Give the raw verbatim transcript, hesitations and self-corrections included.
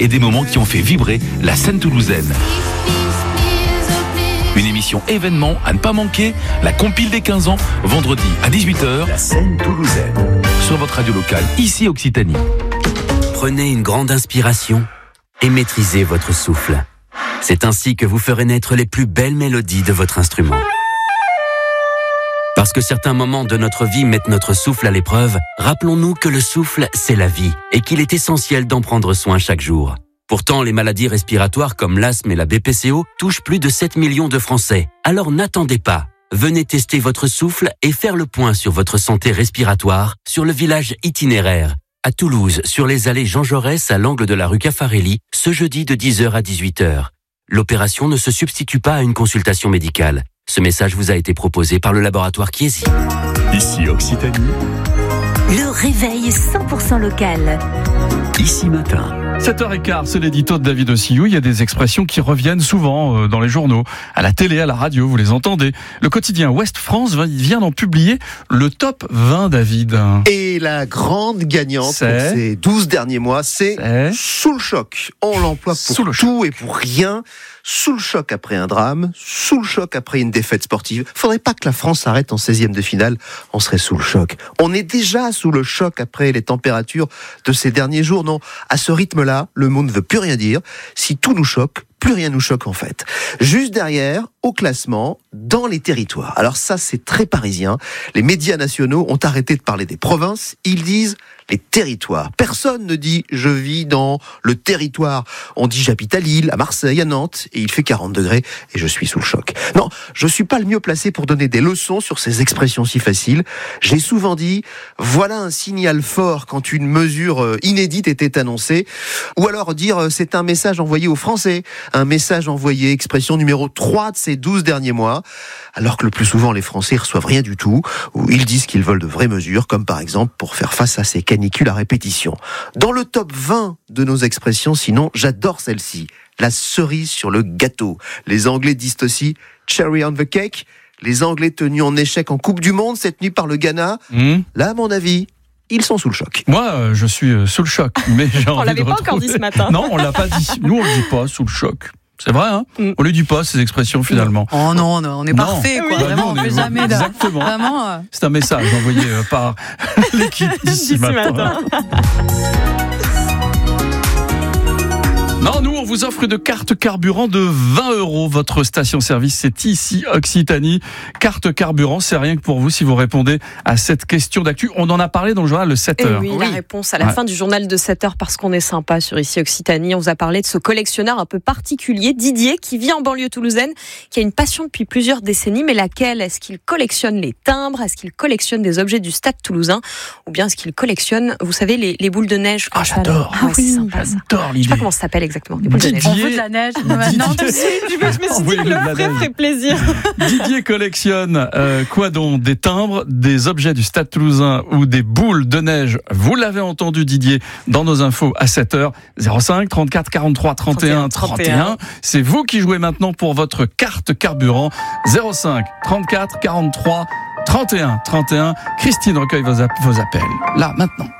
et des moments qui ont fait vibrer la scène toulousaine. Une émission événement à ne pas manquer, la compile des quinze ans, vendredi à dix-huit heures, la scène toulousaine, sur votre radio locale, ici Occitanie. Prenez une grande inspiration et maîtrisez votre souffle. C'est ainsi que vous ferez naître les plus belles mélodies de votre instrument. Parce que certains moments de notre vie mettent notre souffle à l'épreuve, rappelons-nous que le souffle, c'est la vie et qu'il est essentiel d'en prendre soin chaque jour. Pourtant, les maladies respiratoires comme l'asthme et la B P C O touchent plus de sept millions de Français. Alors n'attendez pas. Venez tester votre souffle et faire le point sur votre santé respiratoire sur le village itinéraire. À Toulouse, sur les allées Jean Jaurès à l'angle de la rue Caffarelli, ce jeudi de dix heures à dix-huit heures. L'opération ne se substitue pas à une consultation médicale. Ce message vous a été proposé par le laboratoire Chiesi. Ici Occitanie. Le réveil cent pour cent local. Ici matin. sept heures quinze, c'est l'édito de David Ossillou. Il y a des expressions qui reviennent souvent dans les journaux, à la télé, à la radio, vous les entendez. Le quotidien Ouest France vient d'en publier le top vingt, David. Et la grande gagnante c'est... pour ces douze derniers mois, c'est, c'est... sous le choc. On l'emploie pour tout choc. Et pour rien. Sous le choc après un drame, sous le choc après une défaite sportive. Faudrait pas que la France s'arrête en seizième de finale, on serait sous le choc. On est déjà sous le choc après les températures de ces derniers jours. Non, à ce rythme-là, le monde ne veut plus rien dire. Si tout nous choque, plus rien nous choque en fait. Juste derrière, au classement, dans les territoires. Alors ça, c'est très parisien. Les médias nationaux ont arrêté de parler des provinces. Ils disent les territoires. Personne ne dit « je vis dans le territoire ». On dit « j'habite à Lille, à Marseille, à Nantes, et il fait quarante degrés et je suis sous le choc ». Non, je suis pas le mieux placé pour donner des leçons sur ces expressions si faciles. J'ai souvent dit « voilà un signal fort quand une mesure inédite était annoncée ». Ou alors dire « c'est un message envoyé aux Français ». Un message envoyé, expression numéro trois de ces douze derniers mois, alors que le plus souvent les Français reçoivent rien du tout, ou ils disent qu'ils veulent de vraies mesures, comme par exemple pour faire face à ces canicules à répétition. Dans le top vingt de nos expressions, sinon, j'adore celle-ci, la cerise sur le gâteau. Les Anglais disent aussi « cherry on the cake », les Anglais tenus en échec en Coupe du Monde cette nuit par le Ghana. Mmh. Là, à mon avis... ils sont sous le choc. Moi, euh, je suis euh, sous le choc. Mais j'ai on envie l'avait de pas retrouver... encore dit ce matin. Non, on l'a pas dit. Nous, on le dit pas, sous le choc. C'est vrai, hein mm. On ne dit pas ces expressions finalement. Oh non, non on est non. parfait, quoi. Bah, vraiment, nous, on on est... fait jamais de... Exactement. Vraiment, euh... C'est un message envoyé euh, par l'équipe d'ici matin. matin. Non, nous, on vous offre une carte carburant de vingt euros. Votre station-service, c'est ici, Occitanie. Carte carburant, c'est rien que pour vous si vous répondez à cette question d'actu. On en a parlé dans le journal de sept heures. Et oui, oui, la réponse à la ouais. fin du journal de sept heures, parce qu'on est sympa sur ici, Occitanie. On vous a parlé de ce collectionneur un peu particulier, Didier, qui vit en banlieue toulousaine, qui a une passion depuis plusieurs décennies. Mais laquelle ? Est-ce qu'il collectionne les timbres ? Est-ce qu'il collectionne des objets du stade toulousain ? Ou bien est-ce qu'il collectionne, vous savez, les, les boules de neige ? Ah, j'adore. Ah, ouais, c'est sympa, ça. J'adore l'idée. Je sais pas comment ça s'appelle exactement. Les boules de neige. On veut de la neige. Maintenant, tout de suite. Je me suis dit que le frais ferait plaisir. Didier collectionne euh, quoi donc ? Des timbres, des objets du Stade Toulousain ou des boules de neige. Vous l'avez entendu, Didier, dans nos infos à sept heures. zéro cinq trente-quatre quarante-trois trente et un trente et un. C'est vous qui jouez maintenant pour votre carte carburant. zéro cinq trente-quatre quarante-trois trente et un trente et un. Christine recueille vos, app- vos appels. Là, maintenant.